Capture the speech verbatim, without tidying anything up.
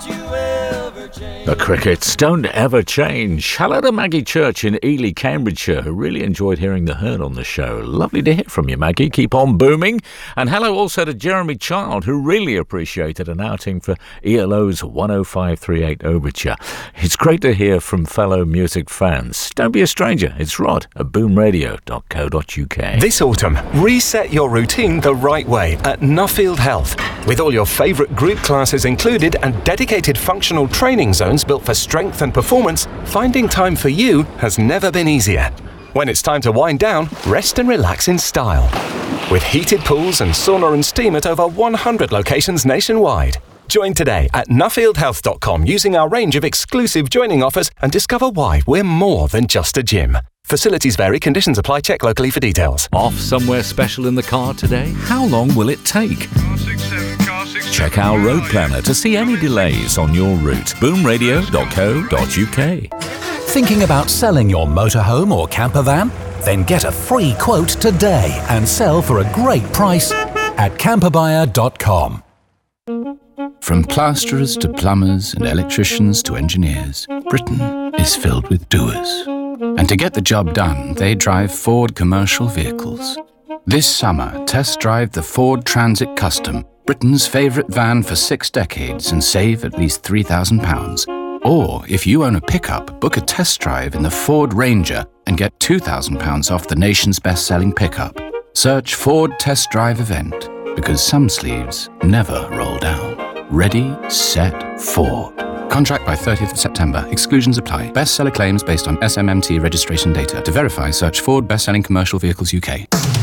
The Crickets don't ever change. Hello to Maggie Church in Ely, Cambridgeshire, who really enjoyed hearing the Herd on the show. Lovely to hear from you, Maggie. Keep on booming. And hello also to Jeremy Child, who really appreciated an outing for E L O's one oh five three eight Overture. It's great to hear from fellow music fans. Don't be a stranger. It's Rod at boom radio dot co dot uk. This autumn, reset your routine the right way at Nuffield Health. With all your favourite group classes included and dedicated functional training zones built for strength and performance, finding time for you has never been easier. When it's time to wind down, rest and relax in style. With heated pools and sauna and steam at over one hundred locations nationwide. Join today at nuffield health dot com using our range of exclusive joining offers and discover why we're more than just a gym. Facilities vary, conditions apply, check locally for details. Off somewhere special in the car today? How long will it take? Check our road planner to see any delays on your route. boom radio dot co dot uk. Thinking about selling your motorhome or camper van? Then get a free quote today and sell for a great price at camper buyer dot com. From plasterers to plumbers and electricians to engineers, Britain is filled with doers. And to get the job done, they drive Ford commercial vehicles. This summer, test drive the Ford Transit Custom, Britain's favourite van for six decades, and save at least three thousand pounds. Or, if you own a pickup, book a test drive in the Ford Ranger and get two thousand pounds off the nation's best-selling pickup. Search Ford Test Drive Event, because some sleeves never roll down. Ready, set, Ford. Contract by thirtieth of September. Exclusions apply. Bestseller claims based on S M M T registration data. To verify, search Ford Best-Selling Commercial Vehicles U K.